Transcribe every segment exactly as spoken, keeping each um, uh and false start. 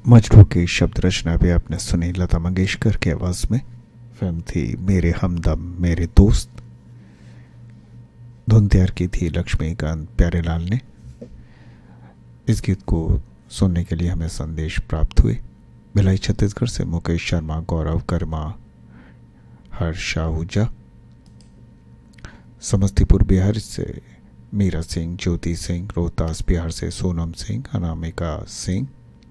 मजनू की शब्द रचना भी आपने सुनी लता मंगेशकर की आवाज में। फिल्म थी मेरे हमदम मेरे दोस्त। धुन तैयार की थी लक्ष्मीकांत प्यारेलाल ने। इस गीत को सुनने के लिए हमें संदेश प्राप्त हुए भिलाई छत्तीसगढ़ से मुकेश शर्मा, गौरव कर्मा, हर्ष आहूजा। समस्तीपुर बिहार से मीरा सिंह, ज्योति सिंह। रोहतास बिहार से सोनम सिंह, अनामिका सिंह।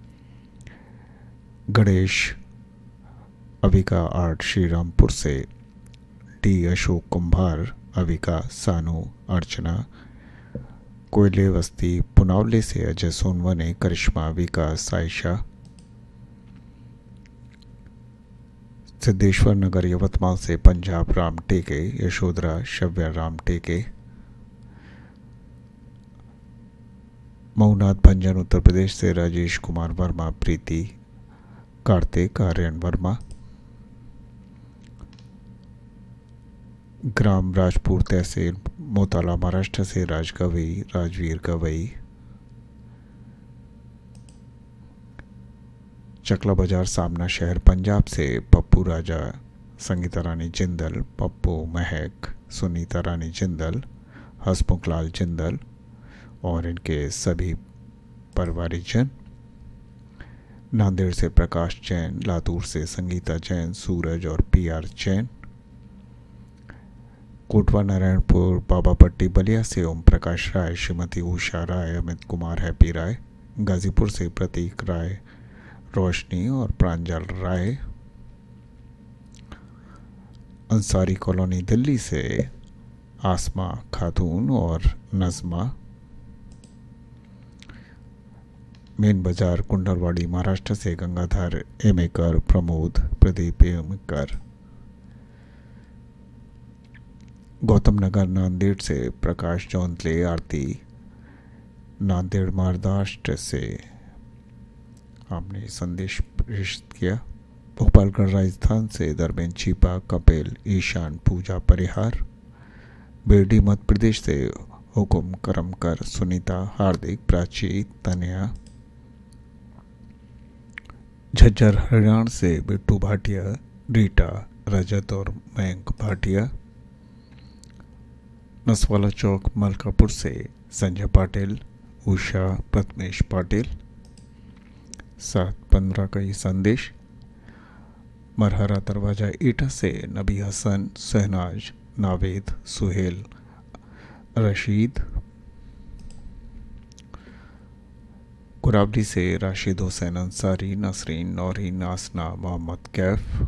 गणेश अविका आर्ट श्रीरामपुर से डी अशोक कुंभार, अविका, सानू, अर्चना। कोयले बस्ती पुनावले से अजय सोनवने, करिश्मा, विकास, आयशा। सिद्धेश्वर नगर यवतमाल से पंजाब राम टेके, यशोधरा, शव्या राम टेके। मऊनाथ भंजन उत्तर प्रदेश से राजेश कुमार वर्मा, प्रीति, कार्तिक, आर्यन वर्मा। ग्राम राजपुर तहसील मोताला महाराष्ट्र से राज गवई, राजवीर गवई। चकला बाजार सामना शहर पंजाब से पप्पू राजा, संगीता रानी जिंदल, पप्पू महक, सुनीता रानी जिंदल, हसमुख लाल जिंदल और इनके सभी परिवारिकजन। नांदेड़ से प्रकाश जैन, लातूर से संगीता जैन, सूरज और पी आर जैन। कोटवा नारायणपुर बाबापट्टी बलिया से ओम प्रकाश राय, श्रीमती उषा राय, अमित कुमार, हैप्पी राय। गाजीपुर से प्रतीक राय, रोशनी और प्रांजल राय। अंसारी कॉलोनी दिल्ली से आसमा खातून और नजमा। मेन बाजार कुंडलवाड़ी महाराष्ट्र से गंगाधर एमेकर, प्रमोद, प्रदीप एमेकर। गौतम नगर नांदेड़ से प्रकाश जौनतले, आरती। नांदेड़ महाराष्ट्र से आपने संदेश प्रेषित किया। भोपालगढ़ राजस्थान से दरबेन छिपा, कपिल, ईशान, पूजा परिहार। बेरडी मध्य प्रदेश से हुकुम करमकर, सुनीता, हार्दिक, प्राची, तनया। झज्जर हरियाणा से बिट्टू भाटिया, रीटा, रजत और मयंक भाटिया। नसवाला चौक मलकापुर से संजय पाटिल, उषा, प्रथमेश पाटिल। सात पंद्रह का ये संदेश। मरहरा दरवाजा ईटा से नबी हसन, सहनाज, नावेद, सुहेल, रशीद। कुरावली से राशिद हुसैन अंसारी, नसरीन, नौरीन, आसना, मोहम्मद कैफ।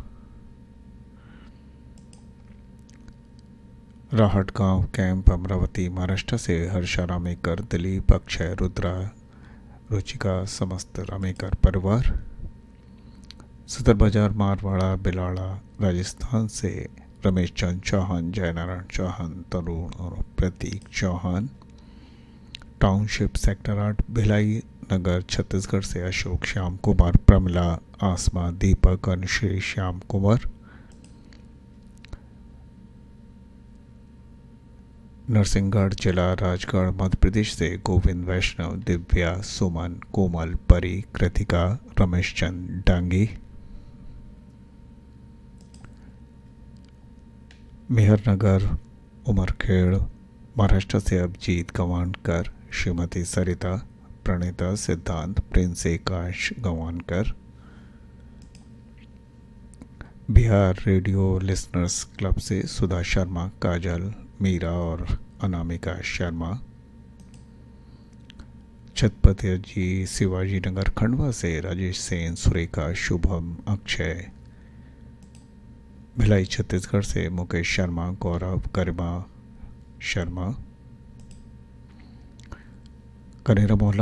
राहट गांव कैंप अमरावती महाराष्ट्र से हर्षा रामेकर, दिलीप, अक्षय, रुद्रा, रुचिका, समस्त रामेकर परिवार। सदर बाजार मारवाड़ा बिलाड़ा राजस्थान से रमेश चंद चौहान, जयनारायण चौहान, तरुण और प्रतीक चौहान। टाउनशिप सेक्टर आठ भिलाई नगर छत्तीसगढ़ से अशोक, श्याम कुमार, प्रमिला, आसमा, दीपक, अनुश्री, श्याम कुमार। नरसिंहगढ़ जिला राजगढ़ मध्य प्रदेश से गोविंद वैष्णव, दिव्या, सुमन, कोमल, परी, कृतिका, रमेश चंद डांगी। मेहरनगर उमरखेड़ महाराष्ट्र से अभिजीत गवानकर, श्रीमती सरिता, प्रणीता, सिद्धांत, प्रिंस आकाश गवानकर। बिहार रेडियो लिसनर्स क्लब से सुधा शर्मा, काजल, मीरा और अनामिका शर्मा। छत्रपति जी शिवाजी नगर खंडवा से राजेश सेन, सुरेखा, शुभम, अक्षय। भिलाई छत्तीसगढ़ से मुकेश शर्मा, गौरव, गरिमा शर्मा। कनेरा मोहल्ला